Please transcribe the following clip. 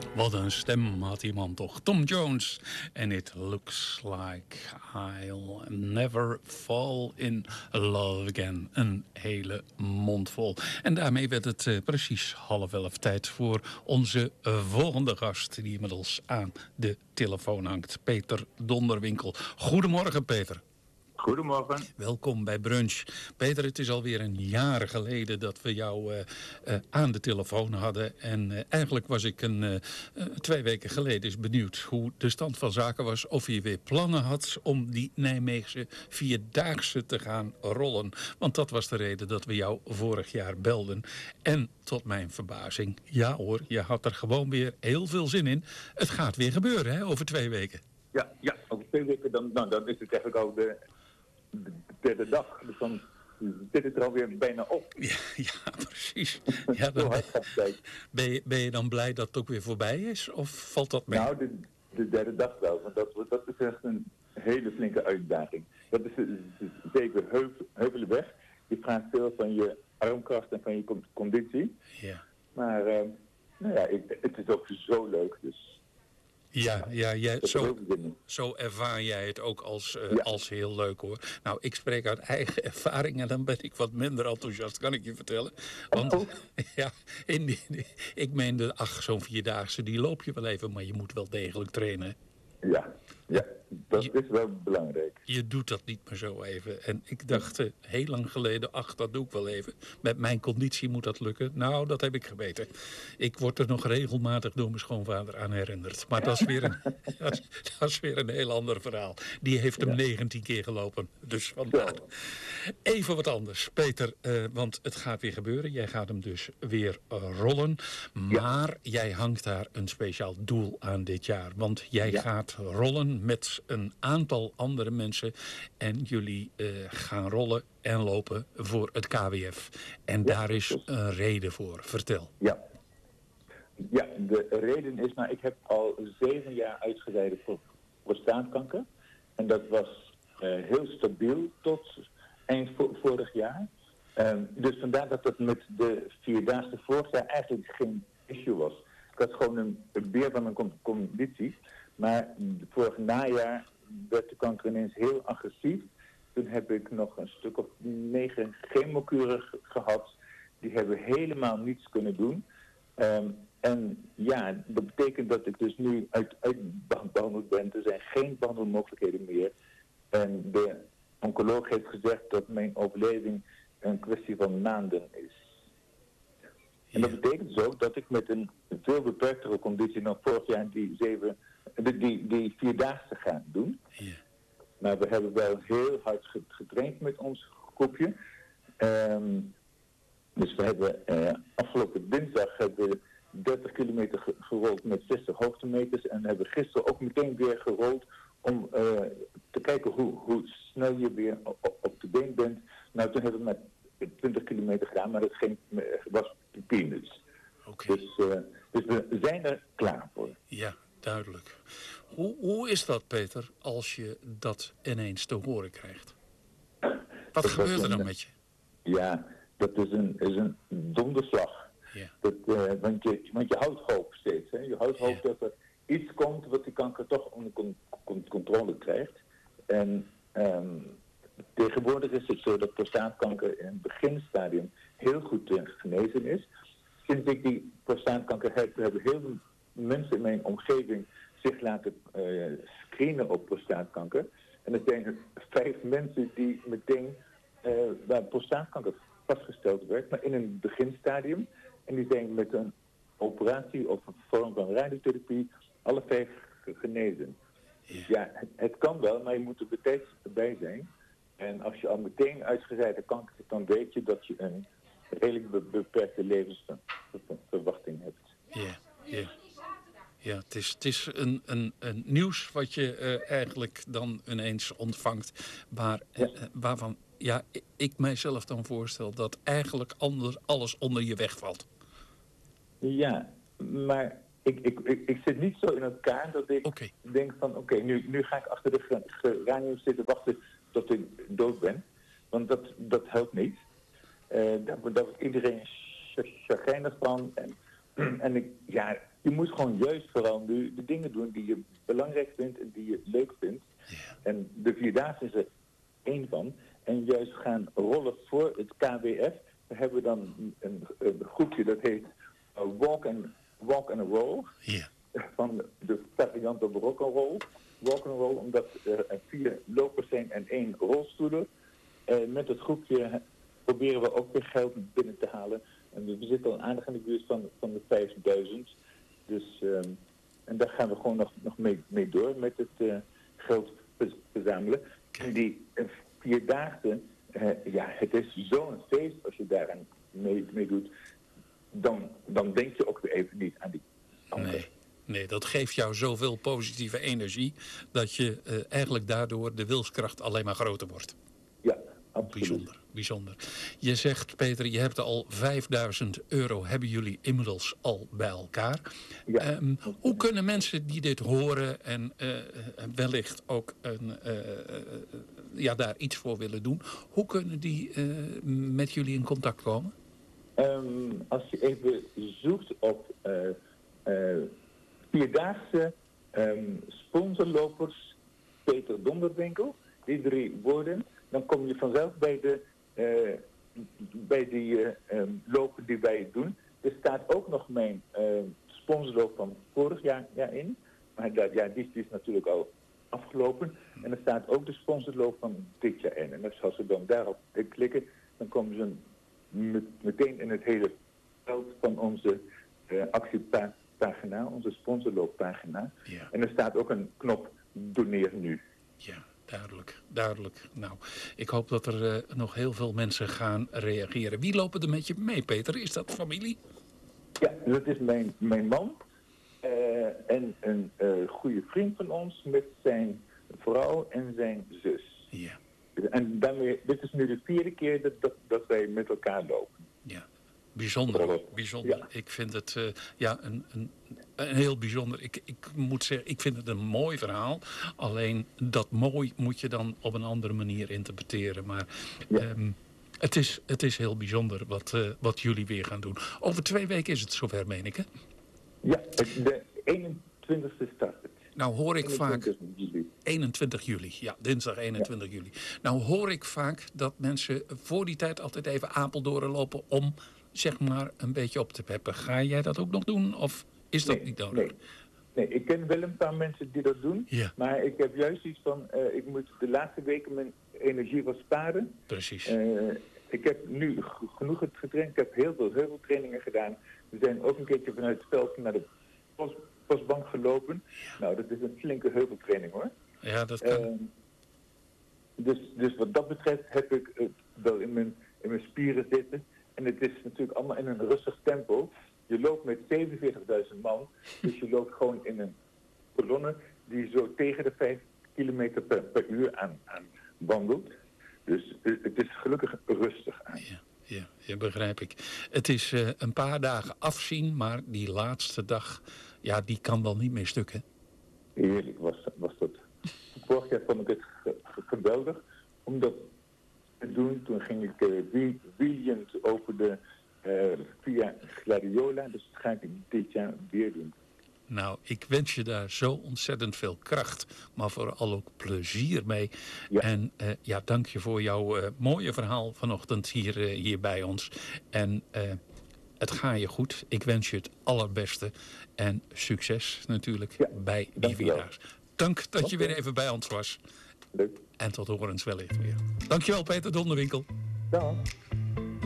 Wat een stem had die man toch. Tom Jones. En it looks like I'll never fall in love again. Een hele mond vol. En daarmee werd het precies 10:30 tijd voor onze volgende gast. Die inmiddels aan de telefoon hangt. Peter Donderwinkel. Goedemorgen, Peter. Goedemorgen. Welkom bij Brunch. Peter, het is alweer een jaar geleden dat we jou aan de telefoon hadden. En eigenlijk was ik 2 weken geleden eens benieuwd hoe de stand van zaken was. Of je weer plannen had om die Nijmeegse Vierdaagse te gaan rollen. Want dat was de reden dat we jou vorig jaar belden. En tot mijn verbazing, ja hoor, je had er gewoon weer heel veel zin in. Het gaat weer gebeuren, hè, over 2 weken. Ja, over 2 weken dan is het eigenlijk al de derde dag. Dus dan zit het er alweer bijna op. Ja, precies. Ja, dan ben je dan blij dat het ook weer voorbij is? Of valt dat mee? Nou, de derde dag wel. Want dat is echt een hele flinke uitdaging. Dat is zeker heuvelenweg. Je vraagt veel van je armkracht en van je conditie. Ja. Maar het is ook zo leuk. Dus Ja, zo ervaar jij het ook als heel leuk, hoor. Nou, ik spreek uit eigen ervaring en dan ben ik wat minder enthousiast, kan ik je vertellen. Want ja, ik meende, zo'n Vierdaagse, die loop je wel even, maar je moet wel degelijk trainen. Ja, dat is wel belangrijk. Je doet dat niet meer zo even. En ik dacht heel lang geleden, dat doe ik wel even. Met mijn conditie moet dat lukken. Nou, dat heb ik geweten. Ik word er nog regelmatig door mijn schoonvader aan herinnerd. Maar dat is weer een heel ander verhaal. Die heeft hem 19 keer gelopen. Dus vandaar. Even wat anders, Peter. Want het gaat weer gebeuren. Jij gaat hem dus weer rollen. Maar jij hangt daar een speciaal doel aan dit jaar. Want jij gaat rollen met een aantal andere mensen. En jullie gaan rollen en lopen voor het KWF. En daar is een reden voor. Vertel. Ja, de reden is, ik heb al 7 jaar uitgereden voor prostaatkanker. En dat was heel stabiel tot eind vorig jaar. Dus vandaar dat het met de Vierdaagse vorig jaar eigenlijk geen issue was. Ik had gewoon een beer van mijn conditie. Maar vorig najaar werd de kanker ineens heel agressief. Toen heb ik nog een stuk of 9 chemokuren gehad. Die hebben helemaal niets kunnen doen. En ja, dat betekent dat ik dus nu uitbehandeld ben. Er zijn geen behandelmogelijkheden meer. En de oncoloog heeft gezegd dat mijn overleving een kwestie van maanden is. En dat betekent dus ook dat ik met een veel beperktere conditie dan vorig jaar die Vierdaagse ga doen. Ja. Maar we hebben wel heel hard getraind met ons groepje. Dus we hebben afgelopen dinsdag 30 kilometer gerold met 60 hoogtemeters. En hebben gisteren ook meteen weer gerold om te kijken hoe snel je weer op de been bent. Nou, toen hebben we maar 20 kilometer gedaan, maar dat was peanuts. Okay. Dus we zijn er klaar voor. Ja, duidelijk. Hoe is dat, Peter, als je dat ineens te horen krijgt? Wat gebeurt er dan met je? Ja, dat is een donderslag. Ja. Want je houdt hoop steeds. Hè? Je houdt hoop dat er iets komt wat die kanker toch onder controle krijgt. En tegenwoordig is het zo dat prostaatkanker in het beginstadium heel goed te genezen is. Sinds ik die prostaatkanker heb, hebben heel veel mensen in mijn omgeving zich laten screenen op prostaatkanker. En er zijn 5 mensen die meteen waar prostaatkanker vastgesteld werd, maar in een beginstadium. En die zijn met een operatie of een vorm van radiotherapie alle 5 genezen. Dus ja, het kan wel, maar je moet er bij bij zijn. En als je al meteen uitgezaaide kanker hebt, dan weet je dat je een redelijk beperkte levensverwachting hebt. Ja, het is een nieuws wat je eigenlijk dan ineens ontvangt. Waarvan ik mijzelf dan voorstel dat eigenlijk alles onder je wegvalt. Ja, maar ik zit niet zo in elkaar dat ik denk van nu ga ik achter de geranium zitten wachten tot ik dood ben. Want dat helpt niet. Daar wordt iedereen chagrijnig van. En je je moet gewoon juist vooral nu de dingen doen die je belangrijk vindt en die je leuk vindt. Ja. En de Vierdaagse is er één van. En juist gaan rollen voor het KWF. We hebben dan een groepje dat heet Walk and Roll. Ja. Van de variant op Rock and Roll. Walk and Roll, omdat er 4 lopers zijn en 1 rolstoeler. Met het groepje proberen we ook weer geld binnen te halen. En we zitten al aardig in de buurt van de 5000. Dus, en daar gaan we gewoon nog mee door met het geld verzamelen. En die 4-daagse, het is zo'n feest als je daaraan mee doet. Dan denk je ook weer even niet aan die andere. Nee, dat geeft jou zoveel positieve energie dat je eigenlijk daardoor de wilskracht alleen maar groter wordt. Ja, absoluut. Bijzonder. Je zegt, Peter, je hebt al €5000 hebben jullie inmiddels al bij elkaar. Ja. Hoe kunnen mensen die dit horen en wellicht ook daar iets voor willen doen, hoe kunnen die met jullie in contact komen? Als je even zoekt op 4-daagse sponsorlopers Peter Donderwinkel, die 3 woorden, dan kom je vanzelf bij die lopen die wij doen. Er staat ook nog mijn sponsorloop van vorig jaar in. Maar die is natuurlijk al afgelopen. En er staat ook de sponsorloop van dit jaar in. En als ze dan daarop klikken, dan komen ze meteen in het hele veld van onze actiepagina, onze sponsorlooppagina. Ja. En er staat ook een knop doneer nu. Ja, duidelijk. Nou, ik hoop dat er nog heel veel mensen gaan reageren. Wie lopen er met je mee, Peter? Is dat familie? Ja, dat is mijn man. En een goede vriend van ons met zijn vrouw en zijn zus. Ja. En daarmee, dit is nu de 4e keer dat wij met elkaar lopen. Ja, bijzonder. Ja. Ik vind het een heel bijzonder. Ik moet zeggen, ik vind het een mooi verhaal. Alleen dat mooi moet je dan op een andere manier interpreteren. Maar Ja. het is heel bijzonder wat jullie weer gaan doen. Over 2 weken is het zover, meen ik, hè? Ja, de 21ste start het. Nou hoor ik 21 vaak... juli. 21 juli, ja, dinsdag 21 juli. Nou hoor ik vaak dat mensen voor die tijd altijd even Apeldoorn lopen om, zeg maar, een beetje op te peppen. Ga jij dat ook nog doen of is dat niet nodig? Nee, ik ken wel een paar mensen die dat doen. Ja. Maar ik heb juist iets van, ik moet de laatste weken mijn energie wat sparen. Precies. Ik heb nu genoeg getraind. Ik heb heel veel trainingen gedaan. We zijn ook een keertje vanuit het veld naar de postbank gelopen. Ja. Nou, dat is een flinke heuveltraining hoor. Ja, dat kan. Dus wat dat betreft heb ik het wel in mijn spieren zitten. En het is natuurlijk allemaal in een rustig tempo. Je loopt met 47.000 man. Dus je loopt gewoon in een kolonne die zo tegen de 5 kilometer per uur aan wandelt. Dus het is gelukkig rustig aan. Ja, begrijp ik. Het is een paar dagen afzien, maar die laatste dag, ja, die kan wel niet meer stukken. Heerlijk was dat. Vorig jaar vond ik het geweldig om dat te doen. Toen ging ik wielend over via Gladiola. Dus dat ga ik dit jaar weer doen. Nou, ik wens je daar zo ontzettend veel kracht, maar vooral ook plezier mee. Ja. En dank je voor jouw mooie verhaal vanochtend hier bij ons. En het gaat je goed. Ik wens je het allerbeste en succes natuurlijk bij die Vierdaagse. Dank dat je weer even bij ons was. Leuk. En tot horens wellicht weer. Dankjewel, Peter Donderwinkel. Dag.